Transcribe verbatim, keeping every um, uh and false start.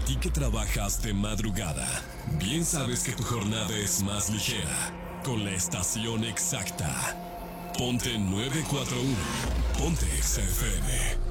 ti que trabajas de madrugada, bien sabes que tu jornada es más ligera con la estación exacta. Ponte nueve cuatro uno. Ponte X F M.